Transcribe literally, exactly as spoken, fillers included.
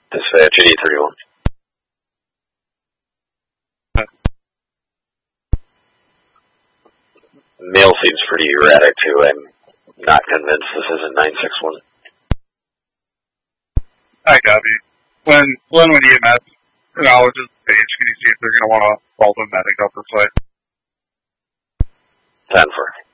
Dispatch eight thirty-one. Mail seems pretty erratic too. I'm not convinced this isn't nine six one. I copy. When Glenwood E M S acknowledges the page, can you see if they're going to want to call the medic up this way? ten four.